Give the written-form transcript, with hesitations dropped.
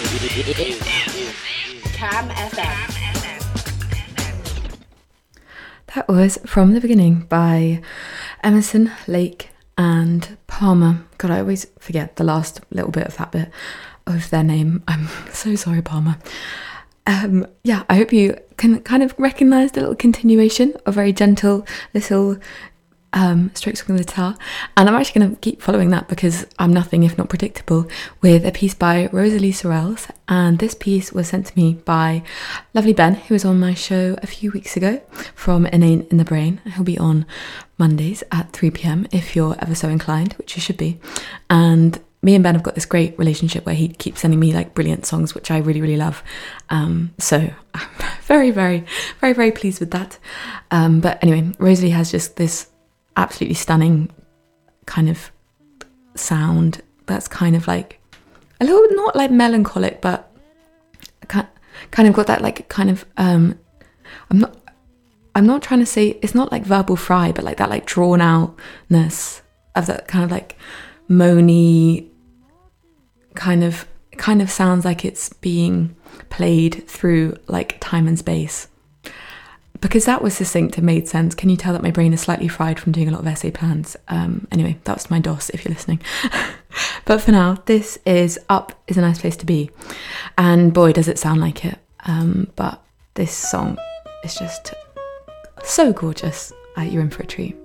Cam FM. That was From the Beginning by Emerson, Lake and Palmer. God, I always forget the last little bit of that bit of their name. I'm so sorry, Palmer. I hope you can kind of recognise the little continuation of very gentle little strokes on the guitar, and I'm actually going to keep following that because I'm nothing if not predictable with a piece by Rosalie Sorrells, and this piece was sent to me by lovely Ben, who was on my show a few weeks ago from Inane in the Brain. He'll be on Mondays at 3 p.m. if you're ever so inclined, which you should be. And me and Ben have got this great relationship where he keeps sending me like brilliant songs, which I really, really love. So I'm very, very, very, very pleased with that. But anyway, Rosalie has just this absolutely stunning kind of sound that's kind of like a little, not like melancholic, but kind of got that like kind of I'm not trying to say, it's not like verbal fry, but like that like drawn outness of that kind of like moany kind of sounds like it's being played through like time and space. Because that was succinct and made sense. Can you tell that my brain is slightly fried from doing a lot of essay plans? Anyway, that's my DOS if you're listening. But for now, this is Up Is a Nice Place to Be. And boy, does it sound like it. But this song is just so gorgeous. You're in for a treat.